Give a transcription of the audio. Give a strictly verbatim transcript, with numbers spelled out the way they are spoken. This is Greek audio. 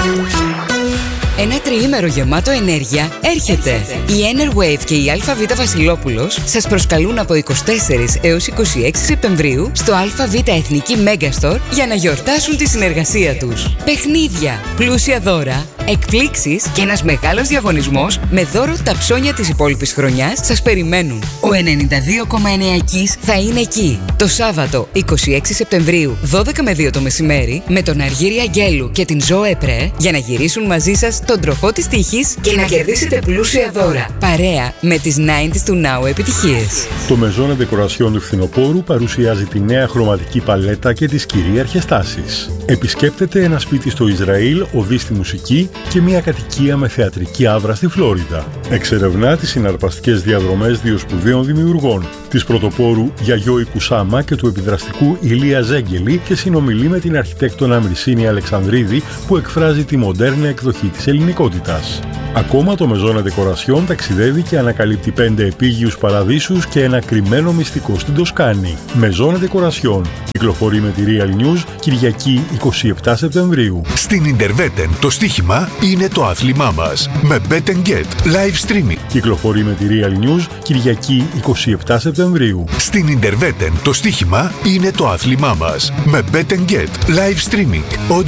Ένα τριήμερο γεμάτο ενέργεια έρχεται. Η Enerwave και η ΑΒ Βασιλόπουλος σας προσκαλούν από εικοστή τέταρτη έως εικοστή έκτη Σεπτεμβρίου στο ΑΒ Εθνική Megastore για να γιορτάσουν τη συνεργασία τους. Παιχνίδια, πλούσια δώρα, εκπλήξεις και ένας μεγάλος διαγωνισμός με δώρο τα ψώνια της υπόλοιπης χρονιάς σας περιμένουν. Ο ενενήντα δύο κόμμα εννέα Kiss θα είναι εκεί. Το Σάββατο εικοστή έκτη Σεπτεμβρίου, δώδεκα με δύο το μεσημέρι, με τον Αργύρη Αγγέλου και την Ζωέ Πρέ για να γυρίσουν μαζί σας τον τροχό της τύχης και να κερδίσετε πλούσια δώρα. Παρέα με τις ενενήντα του Now επιτυχίες. Το Maison Decoration του Φθινοπόρου παρουσιάζει τη νέα χρωματική παλέτα και τις κυρίαρχες τάσεις. Επισκέπτεται ένα σπίτι στο Ισραήλ, οδεί στη μουσική και μια κατοικία με θεατρική άβρα στη Φλόριντα. Εξερευνά τις συναρπαστικές διαδρομές δύο σπουδαίων δημιουργών, της πρωτοπόρου Γιαγιώη Κουσάμα και του επιδραστικού Ηλία Ζέγγελη, και συνομιλεί με την αρχιτέκτονα Μυρσίνη Αλεξανδρίδη που εκφράζει τη μοντέρνα εκδοχή της ελληνικότητας. Ακόμα το Maison Decoration ταξιδεύει και ανακαλύπτει πέντε επίγειους παραδείσους και ένα κρυμμένο μυστικό στην Τοσκάνη. Maison Decoration. Κυκλοφορεί με τη Real News Κυριακή εικοστή εβδόμη Σεπτεμβρίου. Στην Ιντερβέτεν το στοίχημα είναι το άθλημά μας. Με Bet and Get Live Streaming. Κυκλοφορεί με τη Real News Κυριακή εικοστή εβδόμη Σεπτεμβρίου. Στην Ιντερβέτεν το στοίχημα είναι το άθλημά μας. Με Bet and Get Live Streaming.